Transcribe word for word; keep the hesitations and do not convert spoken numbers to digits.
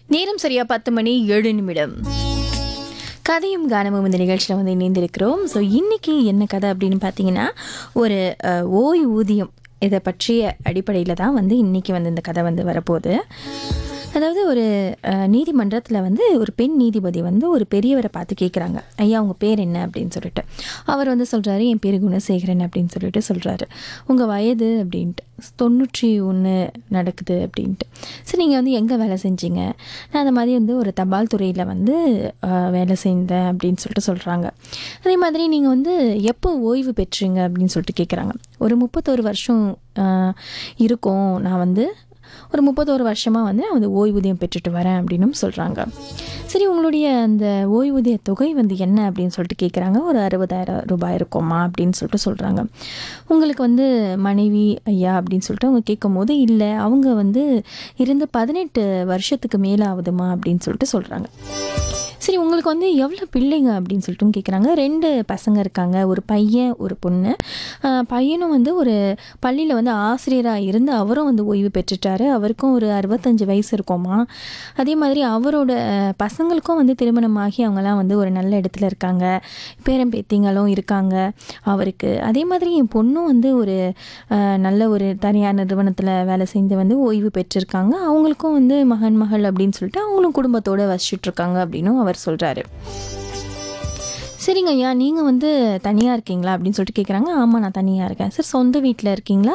நேரம் சரியா பத்து மணி ஏழு நிமிடம். கதையும் கானமும் இந்த நிகழ்ச்சியில் வந்து இணைந்திருக்கிறோம். ஸோ இன்றைக்கி என்ன கதை அப்படின்னு பார்த்தீங்கன்னா, ஒரு அஹ், ஓய்வூதியம் இதை பற்றிய அடிப்படையில் தான் வந்து இன்றைக்கி வந்து இந்த கதை வந்து வரப்போகுது. அதாவது ஒரு நீதிமன்றத்தில் வந்து ஒரு பெண் நீதிபதி வந்து ஒரு பெரியவரை பார்த்து கேட்குறாங்க, ஐயா உங்கள் பேர் என்ன அப்படின்னு சொல்லிட்டு. அவர் வந்து சொல்கிறாரு, என் பேர் குணசேகரன் அப்படின்னு சொல்லிட்டு சொல்கிறாரு. உங்கள் வயது அப்படின்ட்டு தொண்ணூற்றி ஒன்று நடக்குது அப்படின்ட்டு. சரி நீங்கள் வந்து எங்கே வேலை செஞ்சீங்க? நான் அந்த மாதிரி வந்து ஒரு தபால் துறையில் வந்து அஹ், வேலை செய்தேன் அப்படின்னு சொல்லிட்டு சொல்கிறாங்க. அதே மாதிரி நீங்கள் வந்து எப்போ ஓய்வு பெற்றீங்க அப்படின்னு சொல்லிட்டு கேட்குறாங்க. ஒரு முப்பத்தோரு வருஷம் அஹ், இருக்கும், நான் வந்து ஒரு முப்பத்தோரு வருஷமாக வந்து நான் வந்து ஓய்வூதியம் பெற்றுட்டு வரேன் அப்படின்னும் சொல்கிறாங்க. சரி உங்களுடைய அந்த ஓய்வூதிய தொகை வந்து என்ன அப்படின்னு சொல்லிட்டு கேட்குறாங்க. ஒரு அறுபதாயிரம் ரூபாய் இருக்குமா அப்படின்னு சொல்லிட்டு சொல்கிறாங்க. உங்களுக்கு வந்து மனைவி ஐயா அப்படின்னு சொல்லிட்டு அவங்க கேட்கும் போது, இல்லை அவங்க வந்து இருந்து பதினெட்டு வருஷத்துக்கு மேலே ஆகுதுமா அப்படின்னு சொல்லிட்டு சொல்கிறாங்க. சரி உங்களுக்கு வந்து எவ்வளோ பிள்ளைங்க அப்படின்னு சொல்லிட்டு கேட்குறாங்க. ரெண்டு பசங்க இருக்காங்க, ஒரு பையன் ஒரு பொண்ணு. ஆஹ் பையனும் வந்து ஒரு பள்ளியில் வந்து ஆசிரியராக இருந்து அவரும் வந்து ஓய்வு பெற்றுட்டாரு. அவருக்கும் ஒரு அறுபத்தஞ்சு வயசு இருக்குமா. அதே மாதிரி அவரோட அஹ், பசங்களுக்கும் வந்து திருமணமாகி அவங்களாம் வந்து ஒரு நல்ல இடத்துல இருக்காங்க, பேரன் பேத்திங்களும் இருக்காங்க அவருக்கு. அதே மாதிரி என் பொண்ணும் வந்து ஒரு அஹ், நல்ல ஒரு தனியார் நிறுவனத்தில் வேலை செஞ்சு வந்து ஓய்வு பெற்றிருக்காங்க. அவங்களுக்கும் வந்து மகன் மகள் அப்படின்னு சொல்லிட்டு அவங்களும் குடும்பத்தோடு வசிச்சுட்டு இருக்காங்க அப்படின்னும் அவர் சொல்கிறாரு. சரிங்க ஐயா, நீங்கள் வந்து தனியாக இருக்கீங்களா அப்படின்னு சொல்லிட்டு கேட்குறாங்க. ஆமாம் நான் தனியாக இருக்கேன். சார் சொந்த வீட்டில் இருக்கீங்களா